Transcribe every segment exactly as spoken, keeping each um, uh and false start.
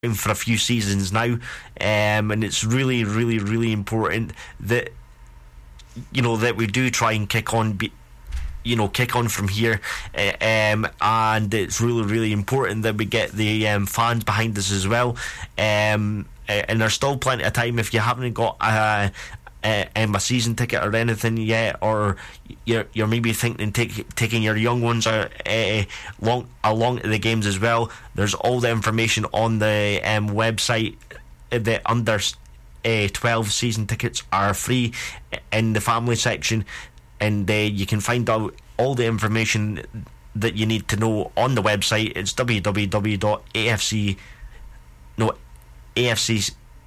for a few seasons now, um, and it's really, really, really important that you know that we do try and kick on, be, you know, kick on from here, uh, um, and it's really, really important that we get the um, fans behind us as well. Um, and there's still plenty of time if you haven't got a. Uh, um, a season ticket or anything yet, or you're you're maybe thinking take, taking your young ones uh, uh, long, along to the games as well. There's all the information on the um, website. The under uh, twelve season tickets are free in the family section, and uh, you can find out all the information that you need to know on the website. It's w w w dot a f c no A F C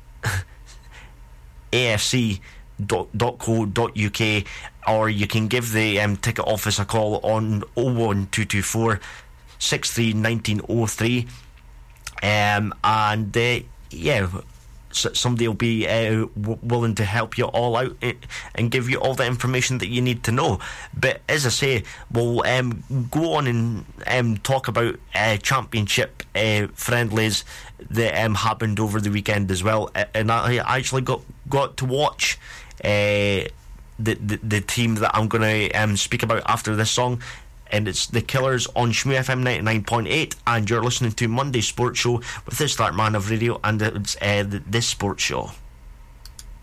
A F C dot co dot U K, or you can give the um, ticket office a call on oh one two two four six three one nine oh three, um, and uh, yeah, somebody will be uh, w- willing to help you all out and give you all the information that you need to know. But as I say, we'll um, go on and um, talk about uh, championship uh, friendlies that um, happened over the weekend as well, and I actually got got to watch uh, the, the the team that I'm going to um, speak about after this song, and it's the Killers on Shmoo F M ninety-nine point eight, and you're listening to Monday Sports Show with the Start Man of Radio, and it's uh, This Sports Show.